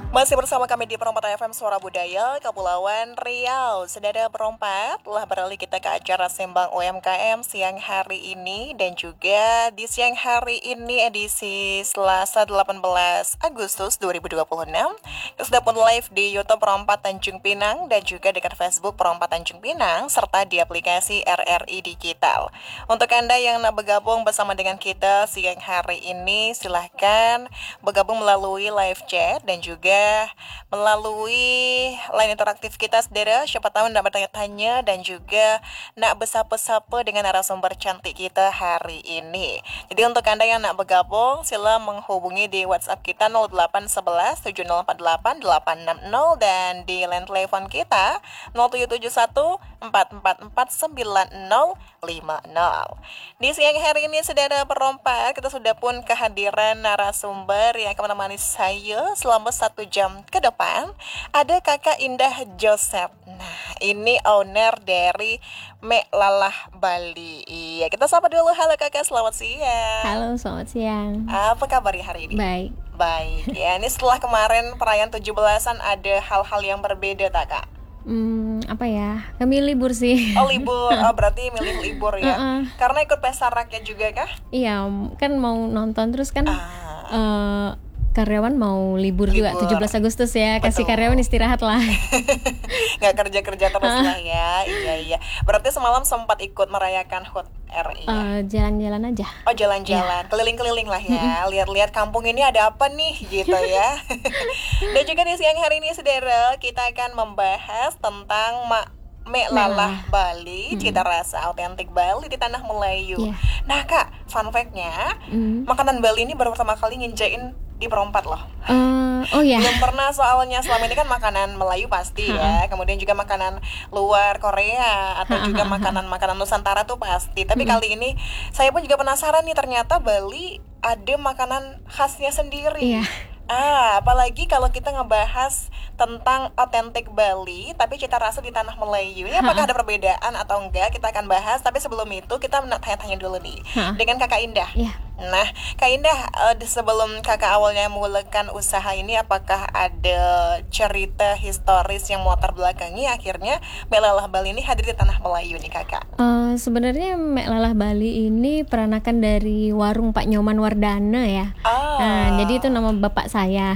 Masih bersama kami di Perompak FM Suara Budaya, Kepulauan Riau. Saudara Perompak, telah beralih kita ke acara Sembang UMKM siang hari ini. Dan juga di siang hari ini edisi Selasa 18 Agustus 2026. Kita sudah pun live di YouTube Perompak Tanjung Pinang dan juga dekat Facebook Perompak Tanjung Pinang, serta di aplikasi RRI Digital. Untuk Anda yang nak bergabung bersama dengan kita siang hari ini, silahkan bergabung melalui live chat dan juga melalui line interaktif kita, saudara. Siapa tahu nak bertanya-tanya dan juga nak bersapa-sapa dengan narasumber cantik kita hari ini. Jadi untuk Anda yang nak bergabung, sila menghubungi di WhatsApp kita 0811 7048 860 dan di line telepon kita 0771 444 9050. Di siang hari ini, saudara Perompak, kita sudah pun kehadiran narasumber yang akan menemani saya selama 1 jam ke depan. Ada Kakak Indah Joseph. Nah, ini owner dari Mek Lalah Bali. Iya, kita sapa dulu. Halo Kakak, selamat siang. Halo, selamat siang. Apa kabar hari ini? Baik. Ya, ini setelah kemarin perayaan 17-an ada hal-hal yang berbeda tak, Kak? Apa ya? Kami libur sih. Oh, libur. Oh, berarti milih libur ya. Karena ikut pesta rakyat juga kah? Iya, kan mau nonton terus kan. Karyawan mau libur juga 17 Agustus ya. Kasih karyawan istirahat lah. Nggak kerja-kerja terus lah ya. Iya. Berarti semalam sempat ikut merayakan HUT RI ya? Jalan-jalan aja. Oh, jalan-jalan, keliling-keliling lah ya. Lihat-lihat kampung ini ada apa nih gitu ya. Dan juga di siang hari ini, saudara, kita akan membahas tentang Mek Lalah Bali, cita rasa autentik Bali di tanah Melayu. Nah Kak, fun fact-nya, makanan Bali ini baru pertama kali nginjain di Perompak loh. Oh ya. Belum pernah, soalnya selama ini kan makanan Melayu pasti ya, kemudian juga makanan luar Korea atau juga makanan-makanan Nusantara tuh pasti. Tapi kali ini saya pun juga penasaran nih, ternyata Bali ada makanan khasnya sendiri. Apalagi kalau kita ngebahas tentang otentik Bali tapi cita rasa di tanah Melayu. Ini apakah ada perbedaan atau enggak? Kita akan bahas, tapi sebelum itu kita tanya-tanya dulu nih dengan Kakak Indah. Nah, Kak Indah, sebelum Kakak awalnya memulakan usaha ini, apakah ada cerita historis yang melatar belakangi akhirnya Mek Lalah Bali ini hadir di tanah Melayu nih Kakak? Sebenarnya Mek Lalah Bali ini peranakan dari warung Pak Nyoman Wardana ya. Nah, jadi itu nama bapak saya.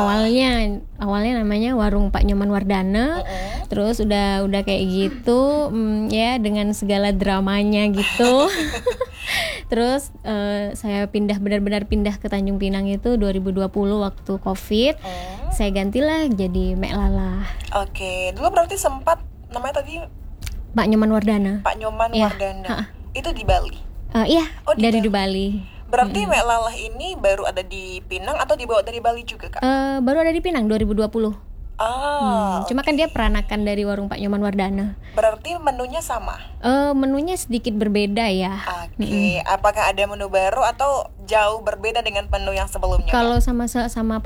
Awalnya namanya warung Pak Nyoman Wardana. Terus udah kayak gitu, ya dengan segala dramanya gitu. Terus saya benar-benar pindah ke Tanjung Pinang itu 2020 waktu Covid. Saya gantilah jadi Mek Lalah. Oke, dulu berarti sempat namanya tadi Pak Nyoman Wardana. Pak Nyoman Wardana. Itu di Bali. Dari Bali. Berarti Mek Lalah ini baru ada di Pinang atau dibawa dari Bali juga, Kak? Baru ada di Pinang 2020. Cuma kan dia peranakan dari warung Pak Nyoman Wardana. Berarti menunya sama? Menunya sedikit berbeda ya. Oke. Apakah ada menu baru atau jauh berbeda dengan menu yang sebelumnya? Kalau sama